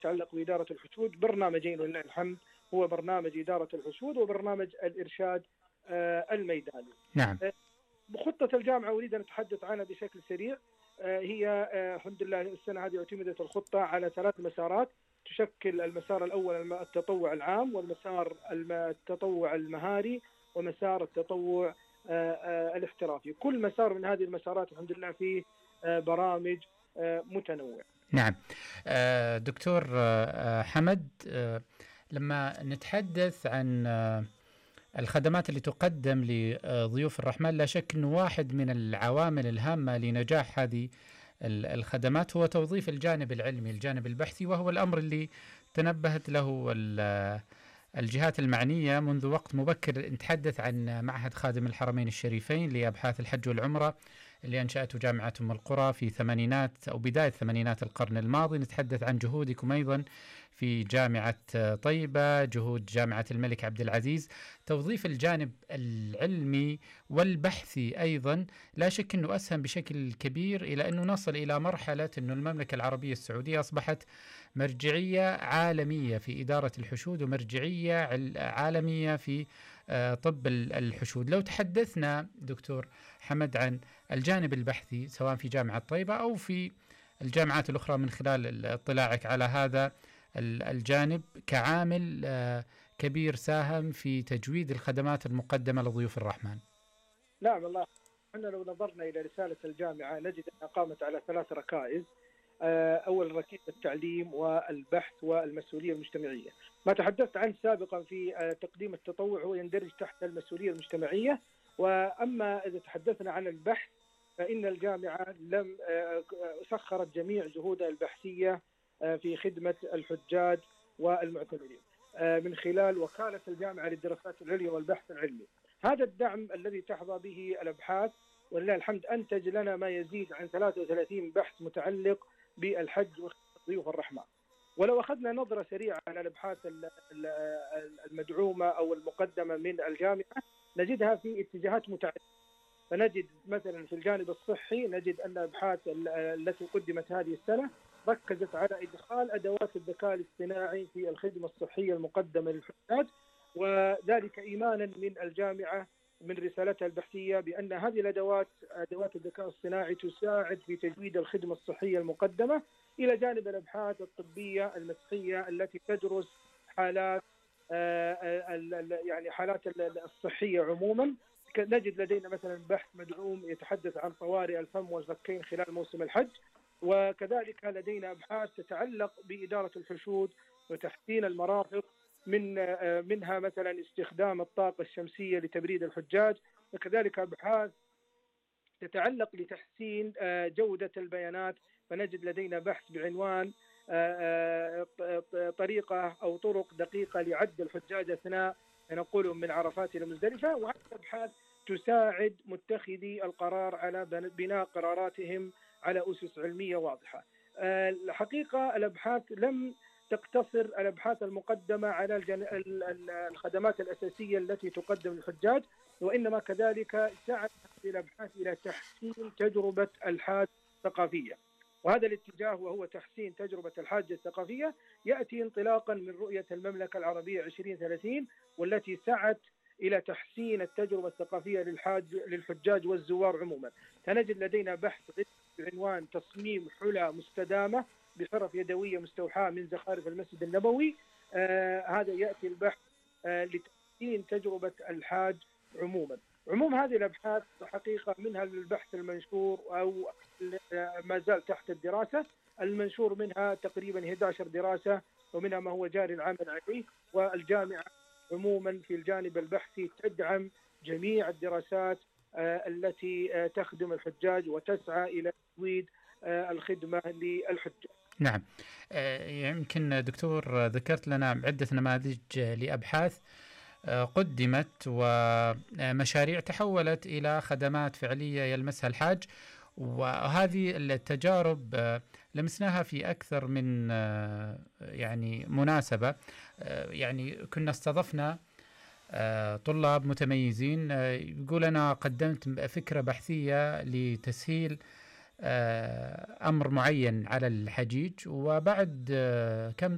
يتعلق بإدارة الحشود برنامجين ولله الحمد، هو برنامج إدارة الحشود وبرنامج الإرشاد الميداني. نعم. خطة الجامعة أريد أن أتحدث عنها بشكل سريع. هي الحمد لله السنة هذه اعتمدت الخطة على 3 مسارات تشكل المسار الأول التطوع العام، والمسار التطوع المهاري، ومسار التطوع الاحترافي. كل مسار من هذه المسارات الحمد لله فيه برامج متنوعة. نعم. دكتور حمد، لما نتحدث عن الخدمات اللي تقدم لضيوف الرحمن، لا شك أنه واحد من العوامل الهامة لنجاح هذه الخدمات هو توظيف الجانب العلمي، الجانب البحثي، وهو الأمر اللي تنبهت له الجهات المعنية منذ وقت مبكر. نتحدث عن معهد خادم الحرمين الشريفين لأبحاث الحج والعمرة اللي أنشأته جامعة أم القرى في ثمانينات أو بداية ثمانينات القرن الماضي. نتحدث عن جهودكم أيضا في جامعة طيبة، جهود جامعة الملك عبد العزيز، توظيف الجانب العلمي والبحثي أيضا. لا شك أنه أسهم بشكل كبير إلى أنه نصل إلى مرحلة أنه المملكة العربية السعودية أصبحت مرجعية عالمية في إدارة الحشود ومرجعية عالمية في طب الحشود. لو تحدثنا دكتور حمد عن الجانب البحثي سواء في جامعة طيبة أو في الجامعات الأخرى من خلال اطلاعك على هذا الجانب كعامل كبير ساهم في تجويد الخدمات المقدمة لضيوف الرحمن. نعم والله، احنا لو نظرنا إلى رسالة الجامعة نجد أنها قامت على 3 ركائز. أول ركيزة التعليم والبحث والمسؤولية المجتمعية. ما تحدثت عنه سابقا في تقديم التطوع هو يندرج تحت المسؤولية المجتمعية. وأما إذا تحدثنا عن البحث فإن الجامعة لم سخرت جميع جهودها البحثية في خدمة الحجاج والمعتمرين من خلال وكالة الجامعة للدراسات العليا والبحث العلمي. هذا الدعم الذي تحظى به الأبحاث ولله الحمد أنتج لنا ما يزيد عن 33 بحث متعلق بالحج وضيوف الرحمن. ولو أخذنا نظرة سريعة على الأبحاث المدعومة أو المقدمة من الجامعة نجدها في اتجاهات متعددة. فنجد مثلا في الجانب الصحي نجد أن الأبحاث التي قدمت هذه السنة ركزت على إدخال أدوات الذكاء الاصطناعي في الخدمة الصحية المقدمة للحجاج، وذلك إيمانا من الجامعة من رسالتها البحثية بأن هذه الأدوات أدوات الذكاء الصناعي تساعد في تجويد الخدمة الصحية المقدمة، إلى جانب الأبحاث الطبية المسحية التي تدرس حالات يعني حالات الصحية عموما. نجد لدينا مثلا بحث مدعوم يتحدث عن طوارئ الفم والفكين خلال موسم الحج، وكذلك لدينا أبحاث تتعلق بإدارة الحشود وتحسين المرافق منها مثلا استخدام الطاقة الشمسية لتبريد الحجاج، وكذلك أبحاث تتعلق لتحسين جودة البيانات. فنجد لدينا بحث بعنوان طريقة أو طرق دقيقة لعد الحجاج أثناء نقولهم من عرفات إلى مزدلفة، وهذه أبحاث تساعد متخذي القرار على بناء قراراتهم على أسس علمية واضحة. الحقيقة الأبحاث لم تقتصر الأبحاث المقدمة على الخدمات الأساسية التي تقدم للحجاج، وإنما كذلك سعت الأبحاث إلى تحسين تجربة الحاج الثقافية. وهذا الاتجاه وهو تحسين تجربة الحاج الثقافية يأتي انطلاقا من رؤية المملكة العربية 2030، والتي سعت إلى تحسين التجربة الثقافية للحجاج والزوار عموما. فنجد لدينا بحث بعنوان تصميم حلى مستدامة بحرف يدوية مستوحاة من زخارف المسجد النبوي. هذا يأتي البحث لتحسين تجربة الحاج عموما. عموم هذه الأبحاث حقيقة منها البحث المنشور أو ما زال تحت الدراسة، المنشور منها تقريبا 11 دراسة ومنها ما هو جاري العمل عليه. والجامعة عموما في الجانب البحثي تدعم جميع الدراسات التي تخدم الحجاج وتسعى إلى تزويد الخدمة للحجاج. نعم. يمكن دكتور ذكرت لنا عدة نماذج لأبحاث قدمت ومشاريع تحولت إلى خدمات فعلية يلمسها الحاج، وهذه التجارب لمسناها في أكثر من يعني مناسبة. يعني كنا استضفنا طلاب متميزين يقول أنا قدمت فكرة بحثية لتسهيل أمر معين على الحجيج، وبعد كم